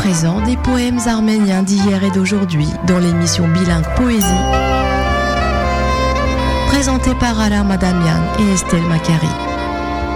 présent des poèmes arméniens d'hier et d'aujourd'hui dans l'émission Bilingue Poésie, présentée par Alain Madamian et Estelle Macari.